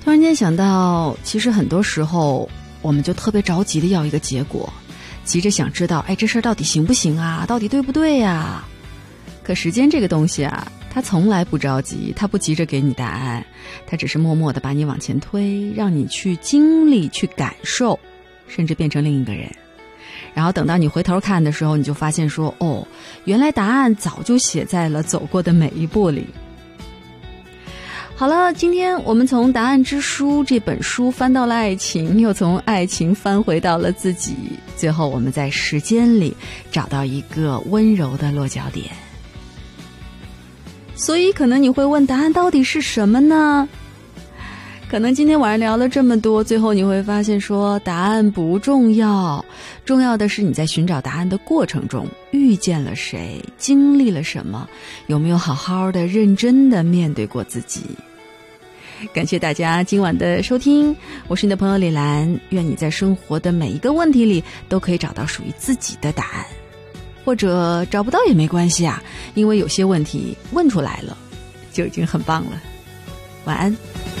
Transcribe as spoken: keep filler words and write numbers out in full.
突然间想到，其实很多时候我们就特别着急的要一个结果，急着想知道，哎，这事儿到底行不行啊？到底对不对呀？可时间这个东西啊，它从来不着急，它不急着给你答案，它只是默默地把你往前推，让你去经历、去感受，甚至变成另一个人。然后等到你回头看的时候，你就发现说，哦，原来答案早就写在了走过的每一步里。好了，今天我们从《答案之书》这本书翻到了爱情，又从爱情翻回到了自己，最后我们在时间里找到一个温柔的落脚点。所以可能你会问，答案到底是什么呢？可能今天晚上聊了这么多，最后你会发现说，答案不重要，重要的是你在寻找答案的过程中遇见了谁，经历了什么，有没有好好的认真的面对过自己。感谢大家今晚的收听，我是你的朋友李兰，愿你在生活的每一个问题里都可以找到属于自己的答案，或者找不到也没关系啊，因为有些问题问出来了就已经很棒了。晚安。